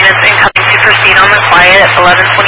units incoming to proceed on the quiet at 11:20.